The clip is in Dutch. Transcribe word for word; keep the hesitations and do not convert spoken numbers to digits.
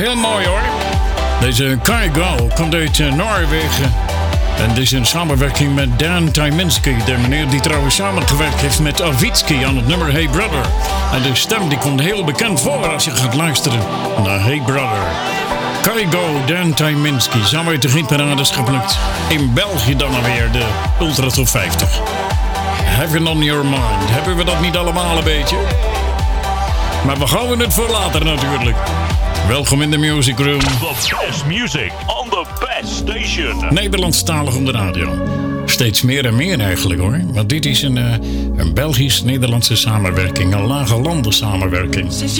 heel mooi hoor. Deze Kygo komt uit uh, Noorwegen. En dit is een samenwerking met Dan Tyminski. De meneer die trouwens samengewerkt heeft met Avicii aan het nummer Hey Brother. En de stem die komt heel bekend voor als je gaat luisteren naar Hey Brother. Kygo, Dan Tyminski, samen uit de hitparades geplukt. In België dan alweer de Ultra Top vijftig. Have it on your mind. Hebben we dat niet allemaal een beetje? Maar we houden het voor later natuurlijk. Welkom in de Music Room. The best music on the best station. Nederlandstalig op de radio. Steeds meer en meer eigenlijk hoor. Want dit is een, uh, een Belgisch-Nederlandse samenwerking. Een lage landen samenwerking.